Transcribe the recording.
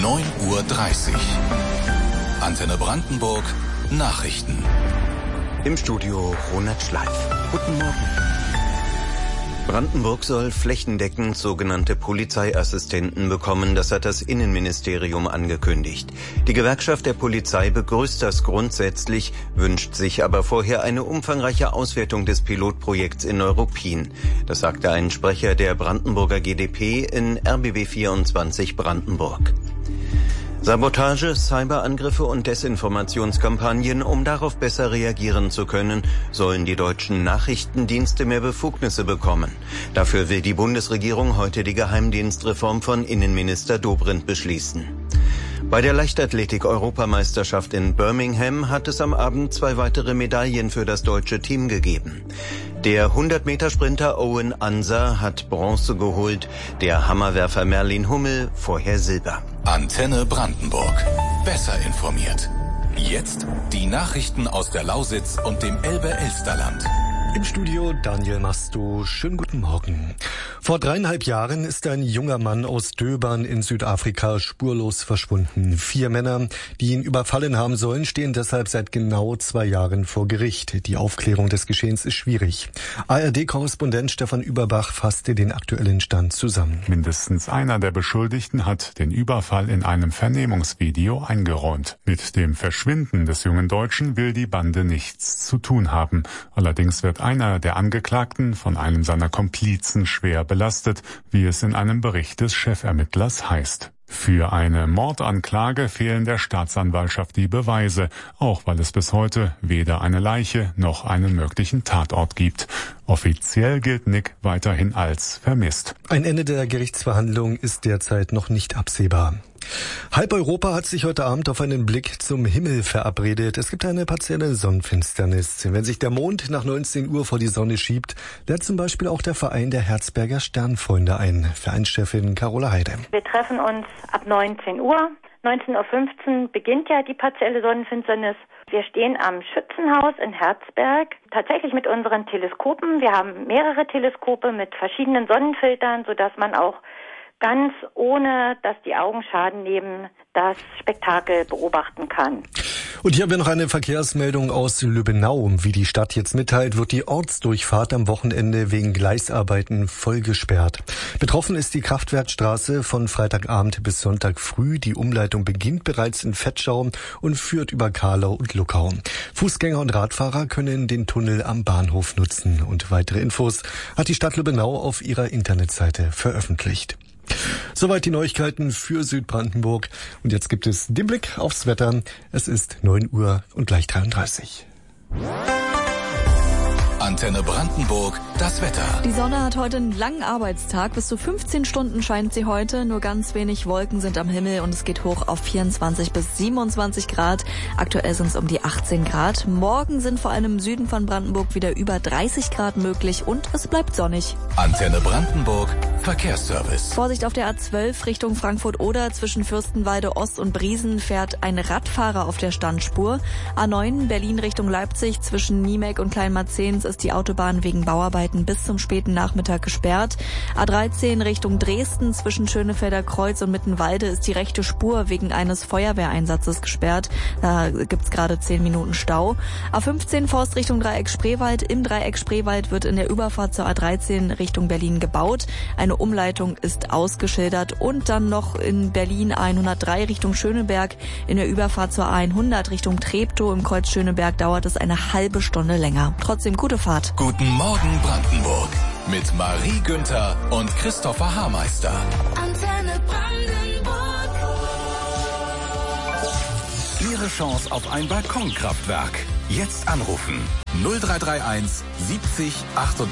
9:30 Uhr. Antenne Brandenburg Nachrichten. Im Studio Ronald Schleif. Guten Morgen. Brandenburg soll flächendeckend sogenannte Polizeiassistenten bekommen. Das hat das Innenministerium angekündigt. Die Gewerkschaft der Polizei begrüßt das grundsätzlich, wünscht sich aber vorher eine umfangreiche Auswertung des Pilotprojekts in Neuruppin. Das sagte ein Sprecher der Brandenburger GdP in RBB 24 Brandenburg. Sabotage, Cyberangriffe und Desinformationskampagnen, um darauf besser reagieren zu können, sollen die deutschen Nachrichtendienste mehr Befugnisse bekommen. Dafür will die Bundesregierung heute die Geheimdienstreform von Innenminister Dobrindt beschließen. Bei der Leichtathletik-Europameisterschaft in Birmingham hat es am Abend 2 weitere Medaillen für das deutsche Team gegeben. Der 100-Meter-Sprinter Owen Anser hat Bronze geholt, der Hammerwerfer Merlin Hummel vorher Silber. Antenne Brandenburg. Besser informiert. Jetzt die Nachrichten aus der Lausitz und dem Elbe-Elsterland. Im Studio Daniel Masto. Schönen guten Morgen. Vor 3,5 Jahren ist ein junger Mann aus Durban in Südafrika spurlos verschwunden. 4 Männer, die ihn überfallen haben sollen, stehen deshalb seit genau 2 Jahren vor Gericht. Die Aufklärung des Geschehens ist schwierig. ARD-Korrespondent Stefan Überbach fasste den aktuellen Stand zusammen. Mindestens einer der Beschuldigten hat den Überfall in einem Vernehmungsvideo eingeräumt. Mit dem Verschwinden des jungen Deutschen will die Bande nichts zu tun haben. Allerdings wird einer der Angeklagten von einem seiner Komplizen schwer belastet, wie es in einem Bericht des Chefermittlers heißt. Für eine Mordanklage fehlen der Staatsanwaltschaft die Beweise, auch weil es bis heute weder eine Leiche noch einen möglichen Tatort gibt. Offiziell gilt Nick weiterhin als vermisst. Ein Ende der Gerichtsverhandlung ist derzeit noch nicht absehbar. Halb Europa hat sich heute Abend auf einen Blick zum Himmel verabredet. Es gibt eine partielle Sonnenfinsternis. Wenn sich der Mond nach 19 Uhr vor die Sonne schiebt, lädt zum Beispiel auch der Verein der Herzberger Sternfreunde ein. Vereinschefin Carola Heide. Wir treffen uns ab 19 Uhr. 19:15 Uhr beginnt ja die partielle Sonnenfinsternis. Wir stehen am Schützenhaus in Herzberg, tatsächlich mit unseren Teleskopen. Wir haben mehrere Teleskope mit verschiedenen Sonnenfiltern, sodass man auch ganz ohne, dass die Augen Schaden nehmen, das Spektakel beobachten kann. Und hier haben wir noch eine Verkehrsmeldung aus Lübbenau. Wie die Stadt jetzt mitteilt, wird die Ortsdurchfahrt am Wochenende wegen Gleisarbeiten voll gesperrt. Betroffen ist die Kraftwerkstraße von Freitagabend bis Sonntag früh. Die Umleitung beginnt bereits in Vetschau und führt über Karlau und Luckau. Fußgänger und Radfahrer können den Tunnel am Bahnhof nutzen. Und weitere Infos hat die Stadt Lübbenau auf ihrer Internetseite veröffentlicht. Soweit die Neuigkeiten für Südbrandenburg. Und jetzt gibt es den Blick aufs Wetter. Es ist 9 Uhr und gleich 33. Antenne Brandenburg, das Wetter. Die Sonne hat heute einen langen Arbeitstag. Bis zu 15 Stunden scheint sie heute. Nur ganz wenig Wolken sind am Himmel und es geht hoch auf 24 bis 27 Grad. Aktuell sind es um die 18 Grad. Morgen sind vor allem im Süden von Brandenburg wieder über 30 Grad möglich und es bleibt sonnig. Antenne Brandenburg, Verkehrsservice. Vorsicht auf der A12 Richtung Frankfurt-Oder. Zwischen Fürstenwalde Ost und Briesen fährt ein Radfahrer auf der Standspur. A9 Berlin Richtung Leipzig zwischen Niemek und Kleinmarzens ist die Autobahn wegen Bauarbeiten bis zum späten Nachmittag gesperrt. A13 Richtung Dresden zwischen Schönefelder Kreuz und Mittenwalde ist die rechte Spur wegen eines Feuerwehreinsatzes gesperrt. Da gibt's gerade 10 Minuten Stau. A15 Forst Richtung Dreieck Spreewald. Im Dreieck Spreewald wird in der Überfahrt zur A13 Richtung Berlin gebaut. Eine Umleitung ist ausgeschildert. Und dann noch in Berlin A103 Richtung Schöneberg. In der Überfahrt zur A100 Richtung Treptow im Kreuz Schöneberg dauert es eine halbe Stunde länger. Trotzdem gute Fahrt. Guten Morgen Brandenburg mit Marie Günther und Christopher Haarmeister. Antenne Brandenburg. Ihre Chance auf ein Balkonkraftwerk. Jetzt anrufen 0331 70 88